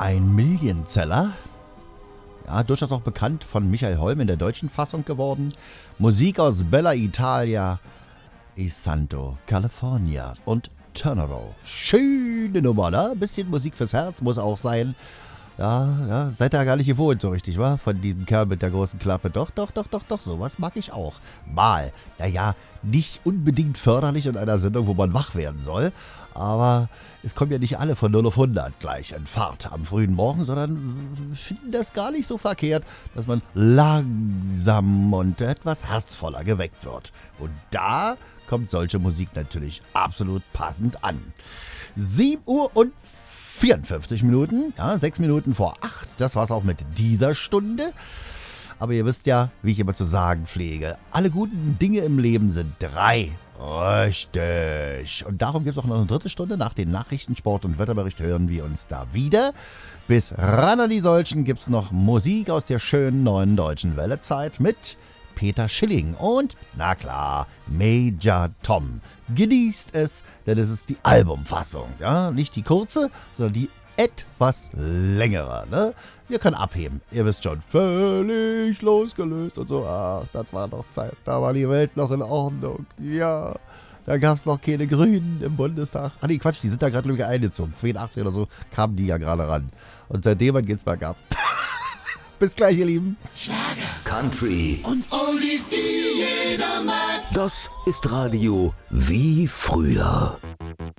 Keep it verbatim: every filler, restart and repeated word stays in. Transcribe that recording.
Ein Millionseller. Ja, durchaus auch bekannt von Michael Holm in der deutschen Fassung geworden. Musik aus Bella Italia, I Santo, California und Turnero. Schöne Nummer, ne? Bisschen Musik fürs Herz muss auch sein. Ja, ja, seid ihr gar nicht gewohnt so richtig, wa? Von diesem Kerl mit der großen Klappe. Doch, doch, doch, doch, doch, sowas mag ich auch. Mal. Naja, nicht unbedingt förderlich in einer Sendung, wo man wach werden soll. Aber es kommen ja nicht alle von null auf hundert gleich in Fahrt am frühen Morgen, sondern finden das gar nicht so verkehrt, dass man langsam und etwas herzvoller geweckt wird. Und da kommt solche Musik natürlich absolut passend an. sieben Uhr und vierundfünfzig Minuten, ja, sechs Minuten vor acht, das war's auch mit dieser Stunde. Aber ihr wisst ja, wie ich immer zu sagen pflege, alle guten Dinge im Leben sind drei. Richtig. Und darum gibt es auch noch eine dritte Stunde. Nach den Nachrichten, Sport und Wetterbericht hören wir uns da wieder. Bis ran an die Solchen gibt es noch Musik aus der schönen neuen deutschen Wellezeit mit Peter Schilling und, na klar, Major Tom. Genießt es, denn es ist die Albumfassung. Ja? Nicht die kurze, sondern die etwas längere. Ne? Wir können abheben. Ihr wisst schon, völlig losgelöst und so. Ach, das war doch Zeit. Da war die Welt noch in Ordnung. Ja, da gab es noch keine Grünen im Bundestag. Ah nee, Quatsch, die sind da gerade irgendwie eingezogen. zweiundachtzig oder so kamen die ja gerade ran. Und seitdem geht's bergab. Bis gleich, ihr Lieben. Schlager, Country und Oldies, die jeder mag. Das ist Radio wie früher.